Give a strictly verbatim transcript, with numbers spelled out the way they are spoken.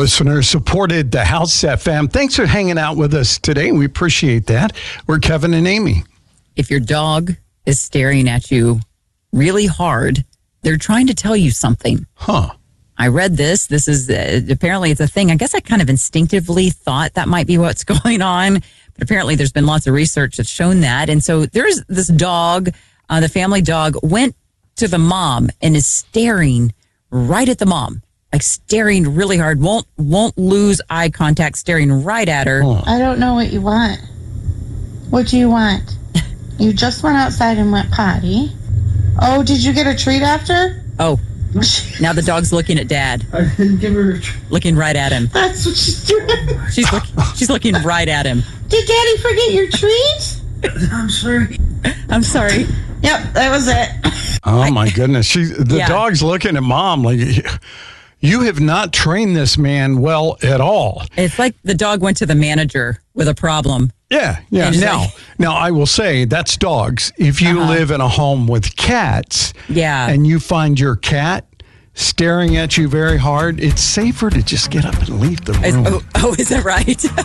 listener supported the House F M. Thanks for hanging out with us today. We appreciate that. We're Kevin and Amy. If your dog is staring at you really hard, they're trying to tell you something. Huh. I read this. This is uh, apparently it's a thing. I guess I kind of instinctively thought that might be what's going on. But apparently there's been lots of research that's shown that. And so there's this dog, uh, the family dog, went to the mom and is staring right at the mom. Like staring really hard, won't won't lose eye contact, staring right at her. Huh. I don't know what you want. What do you want? You just went outside and went potty. Oh, did you get a treat after? Oh, now the dog's looking at Dad. I didn't give her a treat. Looking right at him. That's what she's doing. She's look, she's looking right at him. Did Daddy forget your treat? I'm sorry. I'm sorry. Yep, that was it. Oh, my goodness. She, the Yeah. dog's looking at mom like, you have not trained this man well at all. It's like the dog went to the manager with a problem. Yeah, yeah. And she's Now, like- now I will say that's dogs. If you Uh-huh. live in a home with cats, Yeah. and you find your cat staring at you very hard, it's safer to just get up and leave the Is- room. oh, oh, is that right?